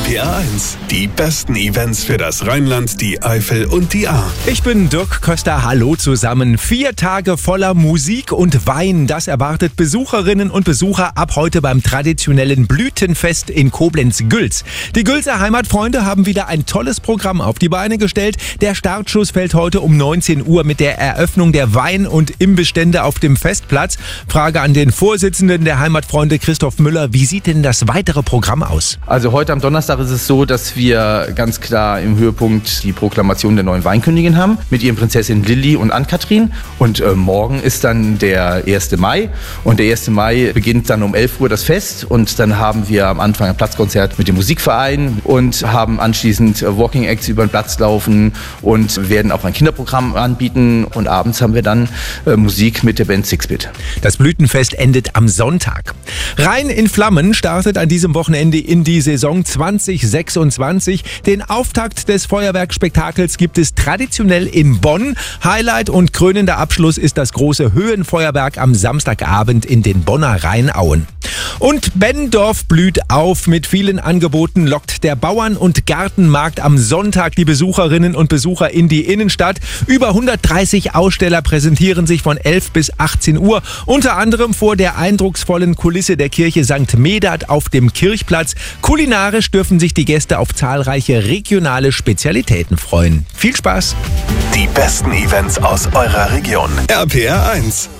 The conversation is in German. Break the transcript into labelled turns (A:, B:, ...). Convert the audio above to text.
A: RPR1, die besten Events für das Rheinland, die Eifel und die Ahr.
B: Ich bin Dirk Köster, hallo zusammen. 4 Tage voller Musik und Wein, das erwartet Besucherinnen und Besucher ab heute beim traditionellen Blütenfest in Koblenz-Gülz. Die Gülzer Heimatfreunde haben wieder ein tolles Programm auf die Beine gestellt. Der Startschuss fällt heute um 19 Uhr mit der Eröffnung der Wein- und Imbissstände auf dem Festplatz. Frage an den Vorsitzenden der Heimatfreunde, Christoph Müller, wie sieht denn das weitere Programm aus?
C: Also heute am Donnerstag ist es so, dass wir ganz klar im Höhepunkt die Proklamation der neuen Weinkönigin haben mit ihren Prinzessinnen Lilly und Ann-Kathrin. Und morgen ist dann der 1. Mai. Und der 1. Mai beginnt dann um 11 Uhr das Fest. Und dann haben wir am Anfang ein Platzkonzert mit dem Musikverein und haben anschließend Walking Acts über den Platz laufen und werden auch ein Kinderprogramm anbieten. Und abends haben wir dann Musik mit der Band Sixbit.
B: Das Blütenfest endet am Sonntag. Rhein in Flammen startet an diesem Wochenende in die Saison 2026. Den Auftakt des Feuerwerkspektakels gibt es traditionell in Bonn. Highlight und krönender Abschluss ist das große Höhenfeuerwerk am Samstagabend in den Bonner Rheinauen. Und Benndorf blüht auf. Mit vielen Angeboten lockt der Bauern- und Gartenmarkt am Sonntag die Besucherinnen und Besucher in die Innenstadt. Über 130 Aussteller präsentieren sich von 11 bis 18 Uhr, unter anderem vor der eindrucksvollen Kulisse der Kirche St. Medard auf dem Kirchplatz. Kulinarisch dürfen sich die Gäste auf zahlreiche regionale Spezialitäten freuen. Viel Spaß!
A: Die besten Events aus eurer Region. RPR1.